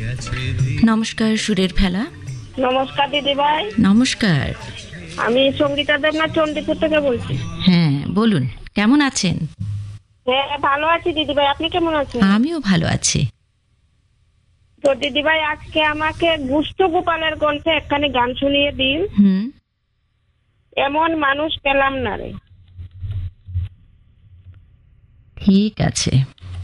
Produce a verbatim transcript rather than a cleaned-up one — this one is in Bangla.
নমস্কার, সুরের ফেলা। নমস্কার দিদি ভাই। নমস্কার। আমি সঙ্গীতা দেবনাথ চণ্ডীপুর থেকে বলছি। হ্যাঁ, বলুন, কেমন আছেন? হ্যাঁ, ভালো আছি দিদি ভাই, আপনি কেমন আছেন? আমিও ভালো আছি। তো দিদি ভাই, আজকে আমাকে গুষ্ঠ গোপালের কণ্ঠে একখানি গান শুনিয়ে দিন। হুম। এমন মানুষ পেলাম না রে। ঠিক আছে।